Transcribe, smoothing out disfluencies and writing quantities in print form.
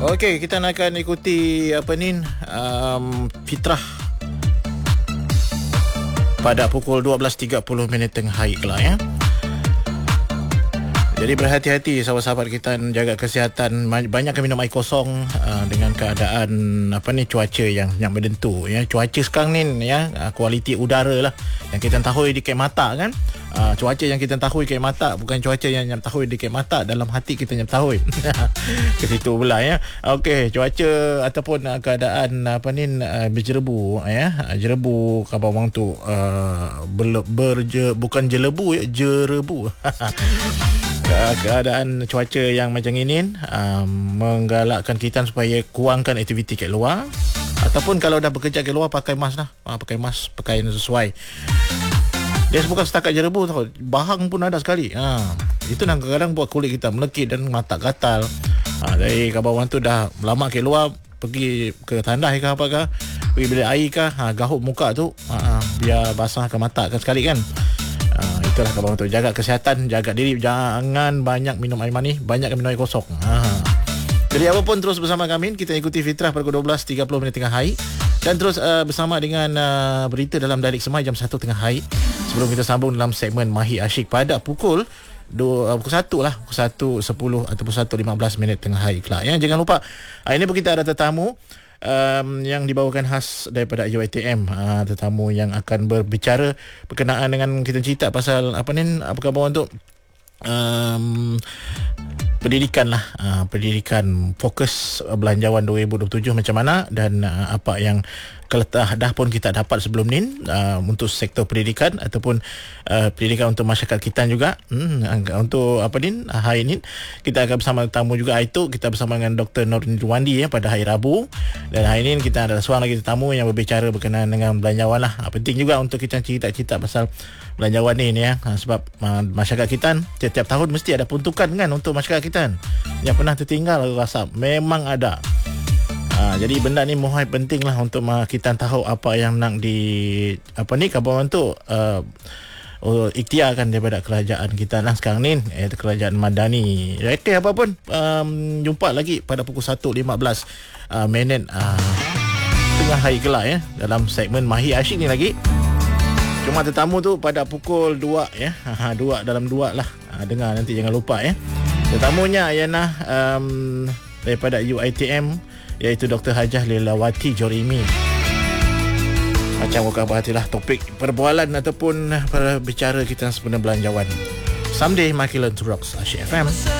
Okey, kita akan ikuti fitrah pada pukul 12.30 tengah hari kelak ya. Jadi berhati-hati sahabat-sahabat kita, jaga kesihatan, banyakkan minum air kosong dengan keadaan cuaca yang menentu ya. Cuaca sekarang ni ya, kualiti udara lah yang kita tahu di kek mata kan. Cuaca yang kita tahu di kek mata bukan cuaca yang tahu di kek mata, dalam hati kita yang tahu. Ke situ pula ya. Okey, cuaca ataupun keadaan berjerebu ya. Jerebu kapal orang tu bukan jelebu ya, jerebu. Keadaan cuaca yang macam ini menggalakkan kita supaya kurangkan aktiviti kat luar, ataupun kalau dah bekerja kat luar pakai mask lah. Pakai mask, pakaian sesuai. Dia bukan setakat jerebu tau, bahang pun ada sekali. Itu kadang-kadang buat kulit kita melekit dan mata gatal. Dari kabar orang tu dah lama kat luar, pergi ke tandas ke apa ke, pergi bilik air ke, gahup muka tu, biar basahkan mata kan sekali kan. Itulah kabar untuk jaga kesihatan, jaga diri, jangan banyak minum air manis, banyak minum air kosong. Jadi apapun, terus bersama kami, kita ikuti fitrah pada 12.30 tengah hari, dan terus bersama dengan berita dalam Dialek Semai jam 1 tengah hari, sebelum kita sambung dalam segmen Mahir Asyik pada pukul 1 lah, pukul 1.10 ataupun 1.15 tengah hari kelak ya. Jangan lupa, hari ini kita ada tetamu yang dibawakan khas daripada UiTM, tetamu yang akan berbicara berkenaan dengan kita cerita pasal apa khabar untuk pendidikan lah, pendidikan fokus belanjawan 2027 macam mana, dan apa yang dah pun kita dapat sebelum ni untuk sektor pendidikan ataupun pendidikan untuk masyarakat kita juga. Untuk hari ini kita akan bersama tamu juga, itu kita bersama dengan Dr. Nordin Rwandi ya, pada hari Rabu, dan hari ini kita ada seorang lagi tetamu yang berbicara berkenaan dengan belanjawan lah. Penting juga untuk kita cerita-cerita pasal belanjawan ni ya, sebab masyarakat kita tiap-tiap tahun mesti ada peruntukan kan untuk masyarakat kita yang pernah tertinggal, rasa memang ada. Jadi benda ni mohon penting lah untuk kita tahu apa yang nak kabar tu ikhtiarkan daripada kerajaan kita lah sekarang ni, kerajaan Madani. Okey, apa pun, jumpa lagi pada pukul 1.15 tengah hari kelak ya, dalam segmen Mahir Asyik ni lagi. Cuma tetamu tu pada pukul 2 ya. 2 dalam 2 lah. Dengar nanti, jangan lupa ya. Tetamunya ialah daripada UiTM, iaitu Dr. Hajah Lelawati Jorimi. Macam bukan berhatilah topik perbualan ataupun bicara kita sebenarnya belanjawan. Someday Michael Rocks Asyik FM.